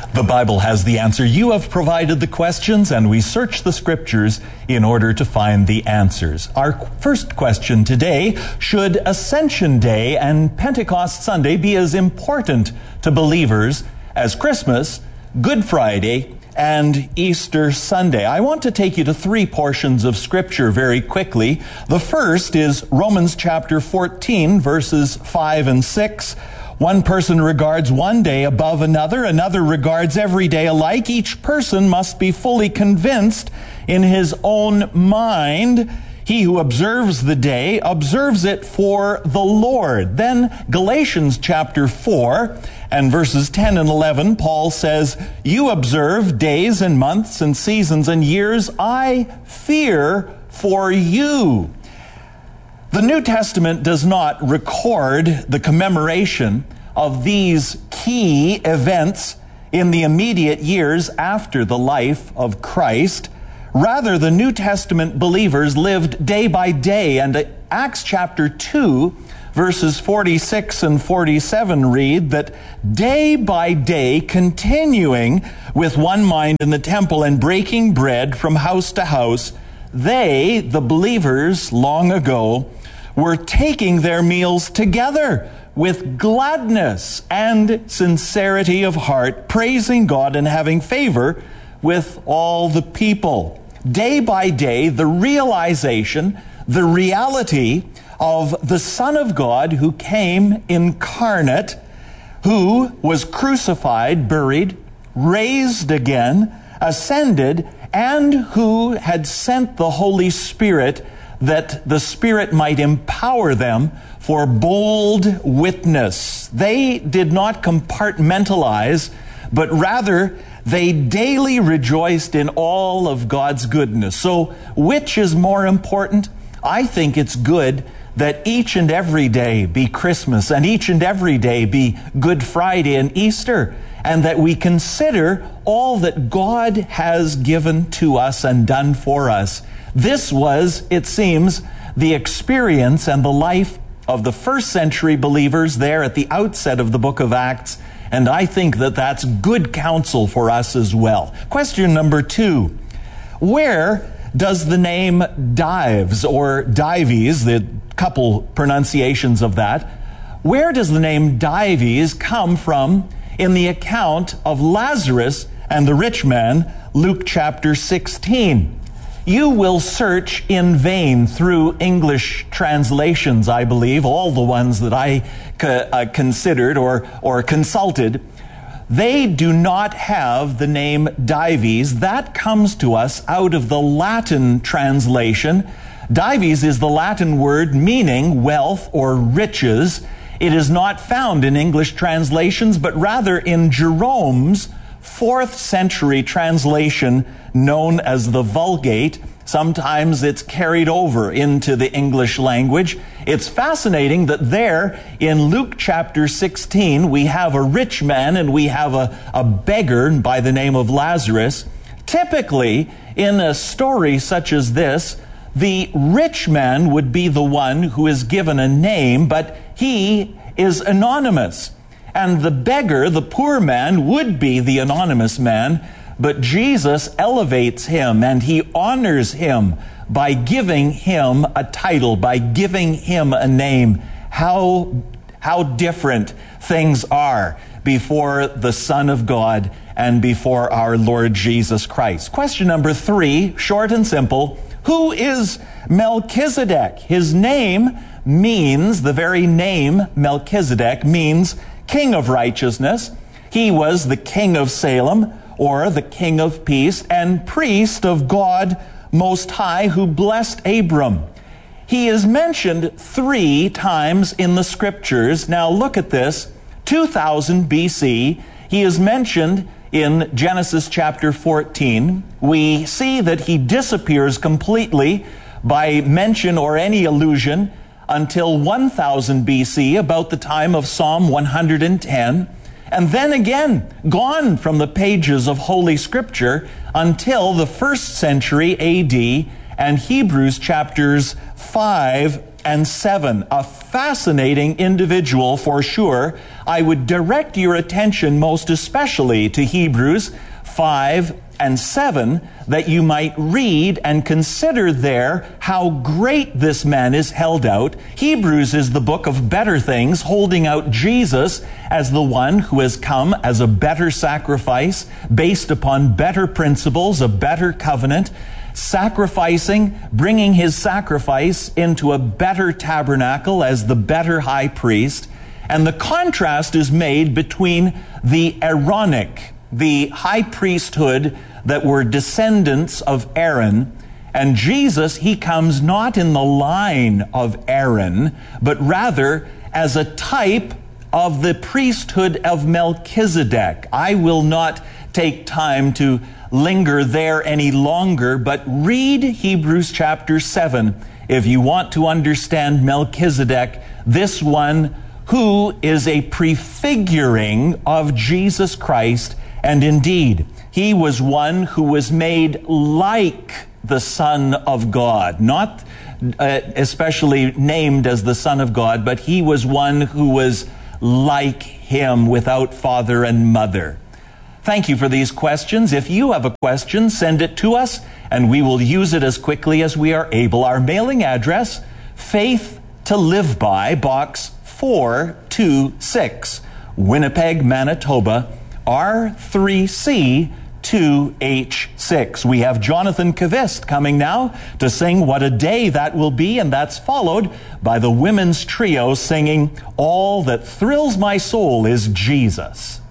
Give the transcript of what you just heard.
The Bible has the answer. You have provided the questions, and we search the Scriptures in order to find the answers. Our first question today: should Ascension Day and Pentecost Sunday be as important to believers as Christmas, Good Friday, and Easter Sunday? I want to take you to three portions of Scripture very quickly. The first is Romans chapter 14, verses 5 and 6. One person regards one day above another. Another regards every day alike. Each person must be fully convinced in his own mind. He who observes the day observes it for the Lord. Then Galatians chapter 4 and verses 10 and 11, Paul says, "You observe days and months and seasons and years. I fear for you." The New Testament does not record the commemoration of these key events in the immediate years after the life of Christ. Rather, the New Testament believers lived day by day, and Acts chapter 2, verses 46 and 47 read that day by day, continuing with one mind in the temple and breaking bread from house to house, they, the believers long ago, were taking their meals together with gladness and sincerity of heart, praising God and having favor with all the people. Day by day, the realization, the reality of the Son of God who came incarnate, who was crucified, buried, raised again, ascended, and who had sent the Holy Spirit that the Spirit might empower them for bold witness. They did not compartmentalize, but rather they daily rejoiced in all of God's goodness. So which is more important? I think it's good that each and every day be Christmas and each and every day be Good Friday and Easter, and that we consider all that God has given to us and done for us. This was, it seems, the experience and the life of the first century believers there at the outset of the book of Acts, and I think that that's good counsel for us as well. Question number 2. Where does the name Dives or Dives, the couple pronunciations of that, where does the name Dives come from in the account of Lazarus and the rich man, Luke chapter 16? You will search in vain through English translations, I believe, all the ones that I considered or consulted. They do not have the name Dives. That comes to us out of the Latin translation. Dives is the Latin word meaning wealth or riches. It is not found in English translations, but rather in Jerome's 4th century translation known as the Vulgate. Sometimes it's carried over into the English language. It's fascinating that there in Luke chapter 16 we have a rich man and we have a beggar by the name of Lazarus. Typically, in a story such as this, the rich man would be the one who is given a name, but he is anonymous. And the beggar, the poor man, would be the anonymous man, but Jesus elevates him and he honors him by giving him a title, by giving him a name. How different things are before the Son of God and before our Lord Jesus Christ. Question number 3, short and simple. Who is Melchizedek? His name means, the very name Melchizedek means King of Righteousness. He was the King of Salem, or the King of Peace, and priest of God Most High, who blessed Abram. He is mentioned 3 times in the Scriptures. Now look at this. 2000 BC, he is mentioned in Genesis chapter 14. We see that he disappears completely by mention or any allusion until 1000 BC, about the time of Psalm 110. And then again, gone from the pages of Holy Scripture until the 1st century AD and Hebrews chapters 5 and 7. A fascinating individual for sure. I would direct your attention most especially to Hebrews 5 and 7, that you might read and consider there how great this man is held out. Hebrews is the book of better things, holding out Jesus as the one who has come as a better sacrifice, based upon better principles, a better covenant, sacrificing, bringing his sacrifice into a better tabernacle as the better high priest. And the contrast is made between the Aaronic, the high priesthood that were descendants of Aaron, and Jesus. He comes not in the line of Aaron, but rather as a type of the priesthood of Melchizedek. I will not take time to linger there any longer, but read Hebrews chapter 7 if you want to understand Melchizedek, this one who is a prefiguring of Jesus Christ. And indeed, he was one who was made like the Son of God, not especially named as the Son of God, but he was one who was like him, without father and mother. Thank you for these questions. If you have a question, send it to us, and we will use it as quickly as we are able. Our mailing address, Faith to Live By, Box 426, Winnipeg, Manitoba, R3C 2H6. We have Jonathan Kvist coming now to sing What a Day That Will Be, and that's followed by the women's trio singing All That Thrills My Soul Is Jesus.